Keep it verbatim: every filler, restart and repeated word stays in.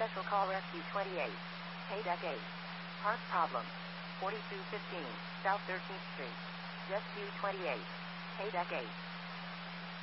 Special call Rescue twenty-eight. Paydeck eight. Park problem. forty-two fifteen South thirteenth Street. Rescue twenty-eight. Paydeck eight.